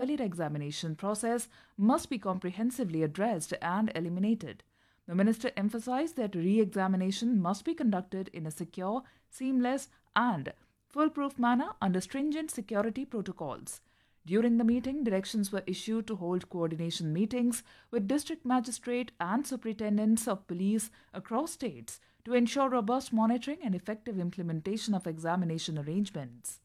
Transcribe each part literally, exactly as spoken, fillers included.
earlier examination process must be comprehensively addressed and eliminated. The minister emphasized that re-examination must be conducted in a secure, seamless, and foolproof manner under stringent security protocols. During the meeting, directions were issued to hold coordination meetings with district magistrate and superintendents of police across states to ensure robust monitoring and effective implementation of examination arrangements.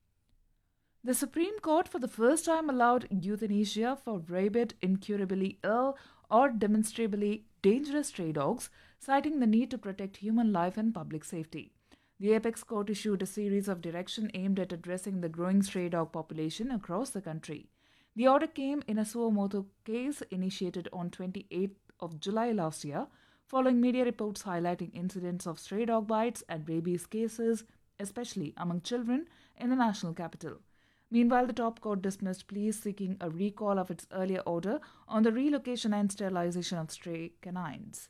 The Supreme Court for the first time allowed euthanasia for rabid, incurably ill, or demonstrably dangerous stray dogs, citing the need to protect human life and public safety. The Apex Court issued a series of directions aimed at addressing the growing stray dog population across the country. The order came in a suo motu case initiated on twenty-eighth of July last year, following media reports highlighting incidents of stray dog bites and rabies cases, especially among children, in the national capital. Meanwhile, the top court dismissed pleas seeking a recall of its earlier order on the relocation and sterilization of stray canines.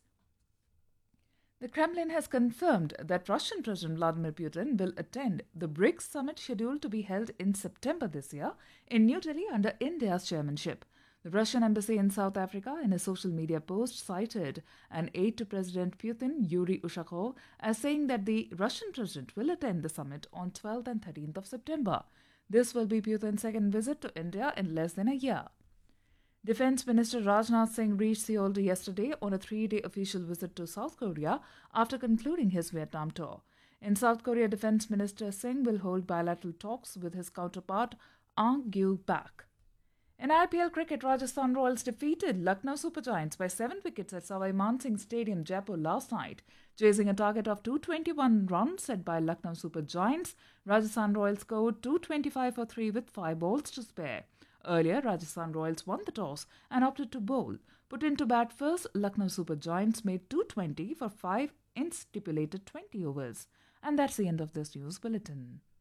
The Kremlin has confirmed that Russian President Vladimir Putin will attend the BRICS summit scheduled to be held in September this year in New Delhi under India's chairmanship. The Russian embassy in South Africa, in a social media post, cited an aide to President Putin, Yuri Ushakov, as saying that the Russian president will attend the summit on twelfth and thirteenth of September. This will be Putin's second visit to India in less than a year. Defense Minister Rajnath Singh reached Seoul yesterday on a three-day official visit to South Korea after concluding his Vietnam tour. In South Korea, Defense Minister Singh will hold bilateral talks with his counterpart, Ang Gyu-bak. In I P L cricket, Rajasthan Royals defeated Lucknow Super Giants by seven wickets at Savai Man Singh Stadium, Jaipur last night. Chasing a target of two hundred twenty-one runs set by Lucknow Super Giants, Rajasthan Royals scored two hundred twenty-five for three with five balls to spare. Earlier, Rajasthan Royals won the toss and opted to bowl. Put into bat first, Lucknow Super Giants made two hundred twenty for five in stipulated twenty overs. And that's the end of this news bulletin.